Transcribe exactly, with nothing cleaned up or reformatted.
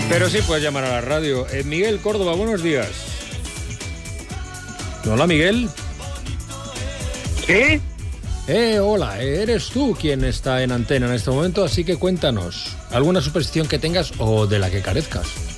Pero sí puedes llamar a la radio. Eh, Miguel Córdoba, buenos días. Hola, Miguel. ¿Sí? Eh, hola, eres tú quien está en antena en este momento, así que cuéntanos alguna superstición que tengas o de la que carezcas.